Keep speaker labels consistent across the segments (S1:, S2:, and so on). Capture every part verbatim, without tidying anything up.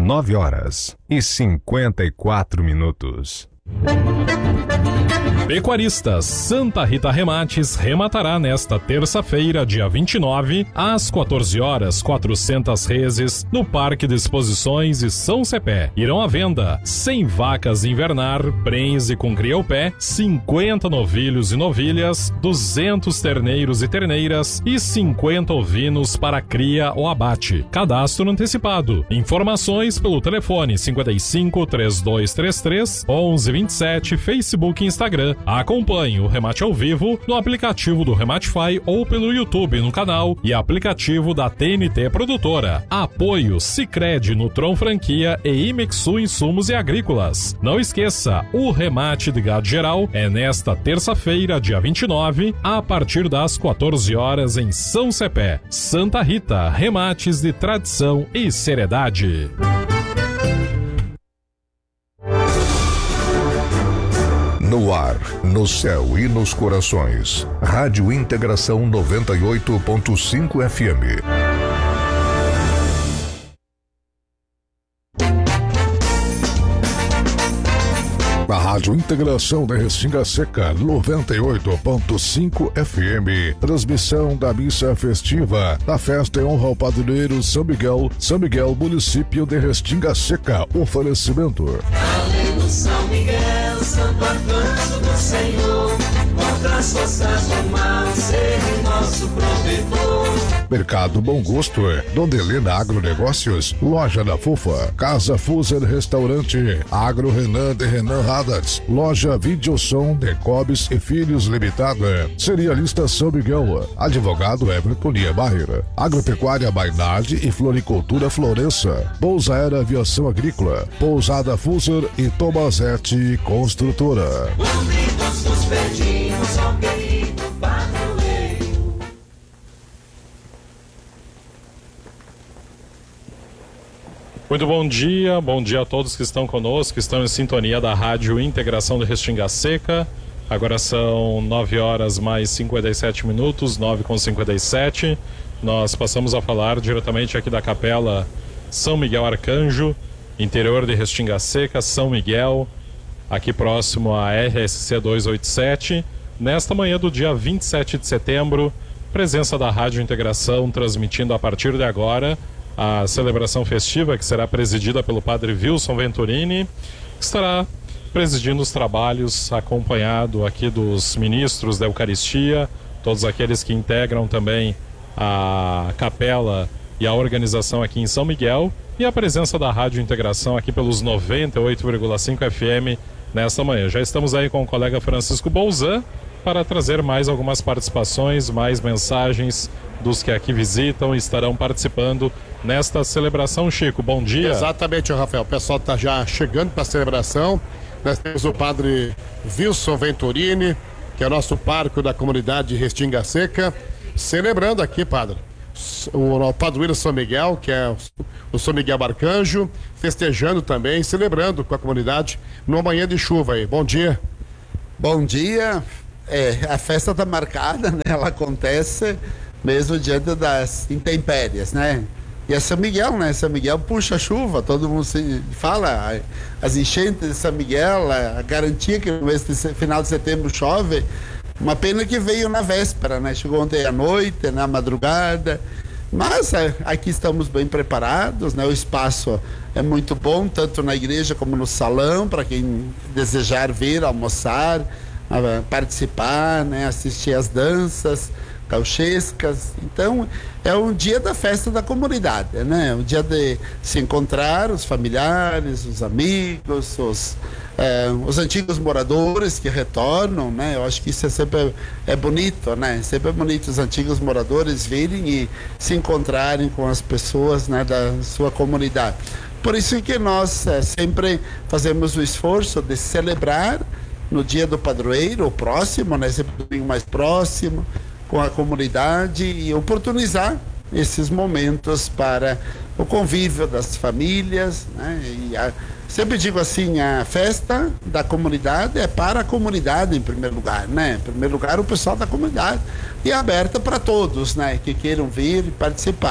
S1: nove horas e cinquenta e quatro minutos.
S2: Pecuaristas, Santa Rita Remates rematará nesta terça-feira, dia vinte e nove, às quatorze horas, quatrocentas reses, no Parque de Exposições e São Cepé. Irão à venda cem vacas invernar, prenhes e com cria ao pé, cinquenta novilhos e novilhas, duzentos terneiros e terneiras e cinquenta ovinos para cria ou abate. Cadastro antecipado. Informações pelo telefone cinquenta e cinco, trinta e dois trinta e três, onze vinte e sete, Facebook e Instagram. Acompanhe o remate ao vivo no aplicativo do Rematify ou pelo YouTube no canal e aplicativo da T N T Produtora. Apoio Sicredi, Nutron Franquia e Imexu Insumos e Agrícolas. Não esqueça, o remate de gado geral é nesta terça-feira, dia vinte e nove, a partir das quatorze horas em São Cepé. Santa Rita, remates de tradição e seriedade.
S3: No ar, no céu e nos corações. Rádio Integração noventa e oito ponto cinco F M. Na Rádio Integração da Restinga Seca noventa e oito ponto cinco F M, transmissão da missa festiva da festa em honra ao padroeiro São Miguel, São Miguel, município de Restinga Seca. Oferecimento.
S4: Aleluia, São Miguel, Santo Arcanjo do Senhor, contra as forças do mal, seja nosso protetor.
S3: Mercado Bom Gosto, Dona Helena Agronegócios, Loja da Fufa, Casa Fuser Restaurante, Agro Renan de Renan Haddad, Loja Videosom de Cobes e Filhos Limitada, Cerealista São Miguel, Advogado Everton Niemeyer, Agropecuária Bainade e Floricultura Florença, Pousa Aérea Aviação Agrícola, Pousada Fuser e Tomazete Construtora.
S4: Unidos nos pedimos ao querido padroeiro.
S2: Muito bom dia, bom dia a todos que estão conosco, que estão em sintonia da Rádio Integração de Restinga Seca. Agora são nove horas mais cinquenta e sete minutos, nove com cinquenta e sete. Nós passamos a falar diretamente aqui da Capela São Miguel Arcanjo, interior de Restinga Seca, São Miguel, aqui próximo à R S C duzentos e oitenta e sete. Nesta manhã do dia vinte e sete de setembro, presença da Rádio Integração transmitindo a partir de agora a celebração festiva que será presidida pelo padre Wilson Venturini, que estará presidindo os trabalhos acompanhado aqui dos ministros da Eucaristia, todos aqueles que integram também a capela e a organização aqui em São Miguel, e a presença da Rádio Integração aqui pelos noventa e oito vírgula cinco F M nesta manhã. Já estamos aí com o colega Francisco Bolzan para trazer mais algumas participações, mais mensagens dos que aqui visitam e estarão participando nesta celebração. Chico, bom dia.
S5: Exatamente, Rafael. O pessoal está já chegando para a celebração. Nós temos o padre Wilson Venturini, que é nosso pároco da comunidade de Restinga Seca, celebrando aqui, padre, o, o padroeiro São Miguel, que é o, o São Miguel Arcanjo, festejando também, celebrando com a comunidade numa manhã de chuva aí. Bom dia.
S6: Bom dia. É, a festa está marcada, né? Ela acontece mesmo diante das intempéries, né? E é São Miguel, né? São Miguel puxa a chuva, todo mundo se fala, as enchentes de São Miguel, a garantia que no mês de final de setembro chove. Uma pena que veio na véspera, né? Chegou ontem à noite, na madrugada, mas é, aqui estamos bem preparados, né? O espaço é muito bom, tanto na igreja como no salão, para quem desejar vir almoçar, participar, né? Assistir às danças gauchescas. Então é um dia da festa da comunidade, né? Um dia de se encontrar os familiares, os amigos, os, eh, os antigos moradores que retornam, né? Eu acho que isso é sempre é bonito, né? Sempre é bonito os antigos moradores virem e se encontrarem com as pessoas, né, da sua comunidade. Por isso que nós eh, sempre fazemos o esforço de celebrar no dia do padroeiro, o próximo, né? Sempre domingo mais próximo, com a comunidade, e oportunizar esses momentos para o convívio das famílias, né? E a, sempre digo assim, a festa da comunidade é para a comunidade em primeiro lugar, né? Em primeiro lugar o pessoal da comunidade, e é aberta para todos, né? Que queiram vir e participar.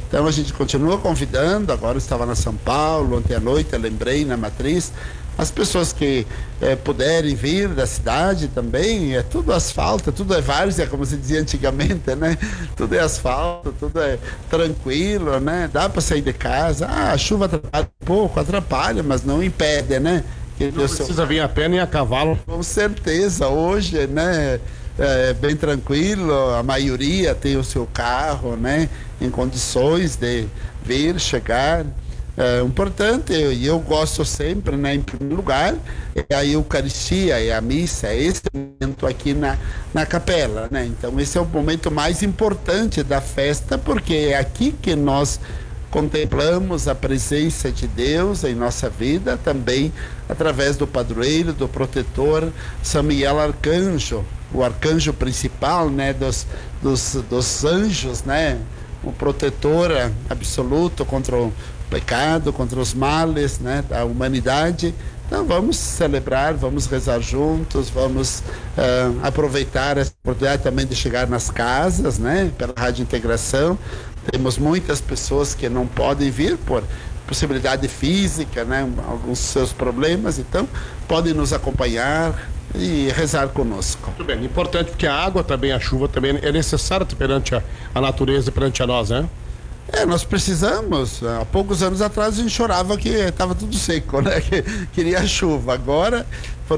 S6: Então a gente continua convidando, agora eu estava na São Paulo, ontem à noite eu lembrei na Matriz, as pessoas que eh, puderem vir da cidade também, é tudo asfalto, tudo é várzea, como se dizia antigamente, né? Tudo é asfalto, tudo é tranquilo, né? Dá para sair de casa. Ah, a chuva atrapalha um pouco, atrapalha, mas não impede, né? Que
S5: Não precisa seu... vir a pé nem a cavalo.
S6: Com certeza, hoje, né? É bem tranquilo, a maioria tem o seu carro, né? Em condições de vir, chegar. É importante, e eu, eu gosto sempre, né, em primeiro lugar, é a Eucaristia, é a missa, é esse momento aqui na, na capela, né? Então esse é o momento mais importante da festa, porque é aqui que nós contemplamos a presença de Deus em nossa vida, também através do padroeiro, do protetor São Miguel Arcanjo, o arcanjo principal, né, dos, dos, dos anjos, né? O protetor absoluto contra o pecado, contra os males, né, da humanidade. Então vamos celebrar, vamos rezar juntos, vamos uh, aproveitar essa oportunidade também de chegar nas casas, né, pela Rádio Integração. Temos muitas pessoas que não podem vir por possibilidade física, né, alguns seus problemas, então podem nos acompanhar e rezar conosco.
S5: Muito bem, importante porque a água também, a chuva também é necessária perante a, a natureza e perante a nós, né?
S6: É, nós precisamos. Há poucos anos atrás a gente chorava que estava tudo seco, né? Que queria chuva. Agora,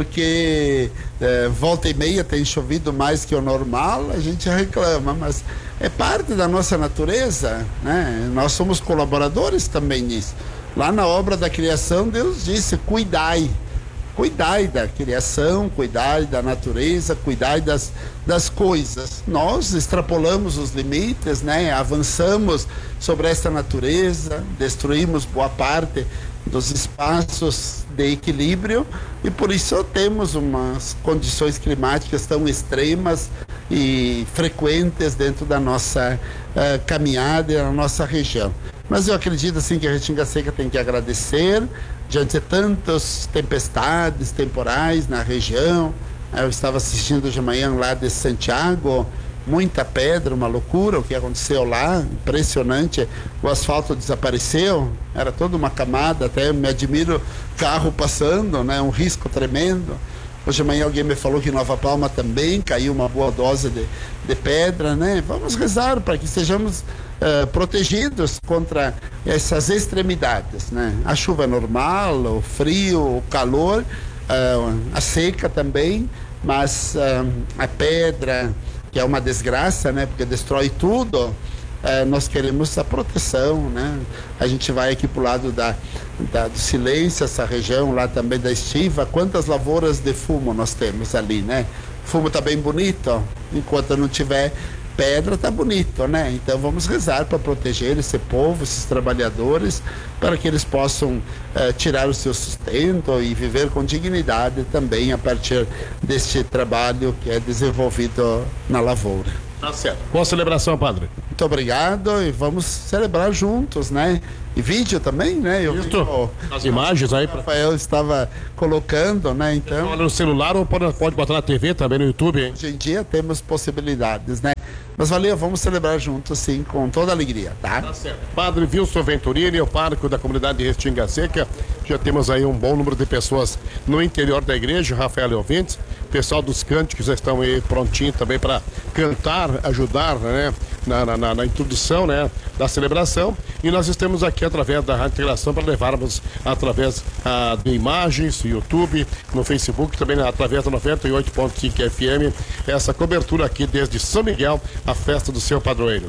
S6: porque é, volta e meia tem chovido mais que o normal, a gente reclama, mas é parte da nossa natureza, né? Nós somos colaboradores também nisso. Lá na obra da criação, Deus disse: cuidai. Cuidai da criação, cuidai da natureza, cuidai das, das coisas. Nós extrapolamos os limites, né? Avançamos sobre esta natureza, destruímos boa parte dos espaços de equilíbrio e por isso temos umas condições climáticas tão extremas e frequentes dentro da nossa uh, caminhada e da nossa região. Mas eu acredito assim que a Restinga Seca tem que agradecer diante de tantas tempestades temporais na região. Eu estava assistindo de manhã lá de Santiago, muita pedra, uma loucura o que aconteceu lá, impressionante. O asfalto desapareceu, era toda uma camada, até me admiro carro passando, né? Um risco tremendo. Hoje de manhã alguém me falou que em Nova Palma também caiu uma boa dose de, de pedra, né? Vamos rezar para que sejamos uh, protegidos contra essas extremidades, né? A chuva normal, o frio, o calor, uh, a seca também, mas uh, a pedra, que é uma desgraça, né? Porque destrói tudo. É, nós queremos a proteção, né? A gente vai aqui pro lado da, da, do Silêncio, essa região lá também da Estiva, quantas lavouras de fumo nós temos ali, né? O fumo tá bem bonito, ó. Enquanto não tiver pedra, tá bonito, né? Então vamos rezar para proteger esse povo, esses trabalhadores, para que eles possam é, tirar o seu sustento e viver com dignidade também a partir deste trabalho que é desenvolvido na lavoura.
S5: Tá certo. Boa celebração, padre.
S6: Muito obrigado e vamos celebrar juntos, né? E vídeo também, né? Eu
S5: vi, ó, as imagens aí.
S6: O Rafael estava colocando, né? Então.
S5: No celular ou pode, pode botar na T V também, no YouTube, hein?
S6: Hoje em dia temos possibilidades, né? Mas valeu, vamos celebrar juntos, sim, com toda alegria, tá?
S5: Tá certo. Padre Wilson Venturini, o pároco da comunidade de Restinga Seca. Já temos aí um bom número de pessoas no interior da igreja, Rafael e ouvintes. Pessoal dos cânticos já estão aí prontinho também para cantar, ajudar, né? Na, na, na introdução, né, da celebração, e nós estamos aqui através da Rádio Integração para levarmos através ah, de imagens, no YouTube, no Facebook, também através da noventa e oito ponto cinco F M, essa cobertura aqui desde São Miguel, a festa do seu padroeiro.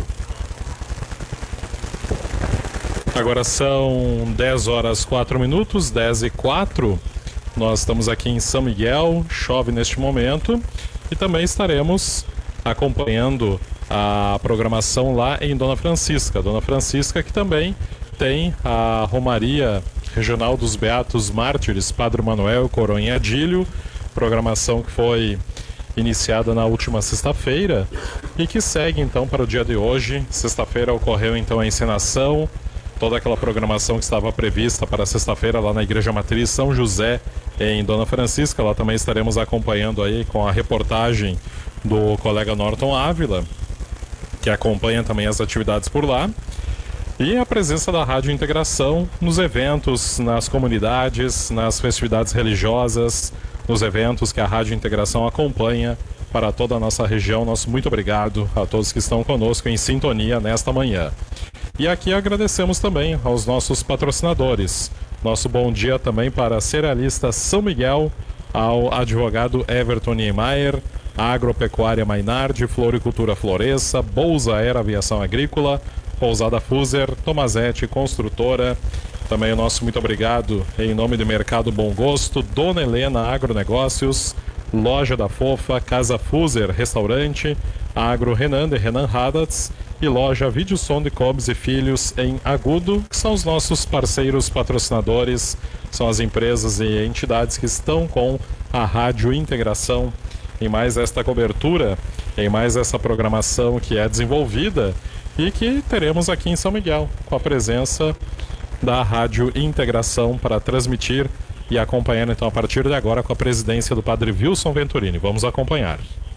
S2: Agora são dez horas quatro minutos, dez e quatro. Nós estamos aqui em São Miguel, chove neste momento e também estaremos acompanhando a programação lá em Dona Francisca. Dona Francisca que também tem a Romaria Regional dos Beatos Mártires, Padre Manuel Coronha Adílio, programação que foi iniciada na última sexta-feira e que segue então para o dia de hoje. Sexta-feira ocorreu então a encenação, toda aquela programação que estava prevista para sexta-feira lá na Igreja Matriz São José em Dona Francisca. Lá também estaremos acompanhando aí com a reportagem do colega Norton Ávila, que acompanha também as atividades por lá. E a presença da Rádio Integração nos eventos, nas comunidades, nas festividades religiosas, nos eventos que a Rádio Integração acompanha para toda a nossa região. Nosso muito obrigado a todos que estão conosco em sintonia nesta manhã. E aqui agradecemos também aos nossos patrocinadores. Nosso bom dia também para a Cerealista São Miguel, ao advogado Everton Niemeyer, Agropecuária Mainardi, Floricultura Floresça, Bolsa Aérea Aviação Agrícola, Pousada Fuser, Tomazete Construtora. Também o nosso muito obrigado em nome do Mercado Bom Gosto, Dona Helena Agronegócios, Loja da Fofa, Casa Fuser Restaurante, Agro Renan de Renan Haddats e Loja Videosom de Cobbs e Filhos em Agudo, que são os nossos parceiros patrocinadores, são as empresas e entidades que estão com a Rádio Integração em mais esta cobertura, em mais essa programação que é desenvolvida e que teremos aqui em São Miguel, com a presença da Rádio Integração para transmitir e acompanhar então a partir de agora com a presidência do Padre Wilson Venturini. Vamos acompanhar.